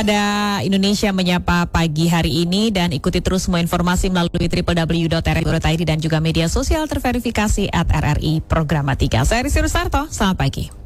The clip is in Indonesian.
pada Indonesia Menyapa pagi hari ini dan ikuti terus semua informasi melalui www.rri.id dan juga media sosial terverifikasi @RRI Programa 3. Saya Rizky Rustarto, selamat pagi.